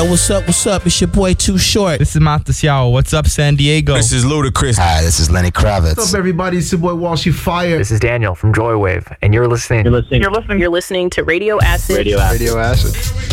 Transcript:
What's up? It's your boy Too Short. This is Mata Xiao. What's up, San Diego? This is Ludacris. Hi, this is Lenny Kravitz. What's up, everybody? It's your boy Walshy Fire. This is Daniel from Joywave, and you're listening. You're listening to Radio Acid. Radio Acid.